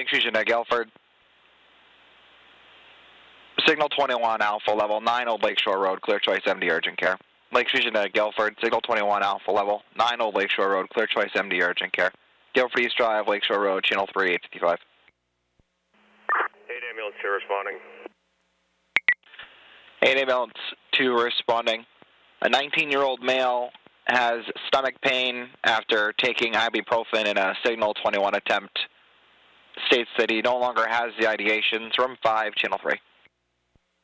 Lake Fusion to Guilford. Signal 21 Alpha level 9 Old Lakeshore Road, Clear Choice MD urgent care. Lake Fusion to Guilford, Signal 21 Alpha level 9 Old Lakeshore Road, Clear Choice MD urgent care. Guilford East Drive, Lakeshore Road, Channel 3, 855. 8 ambulance 2 responding. 8 ambulance 2 responding. A 19-year-old male has stomach pain after taking ibuprofen in a Signal 21 attempt. States that he no longer has the ideations. Room 5, Channel 3.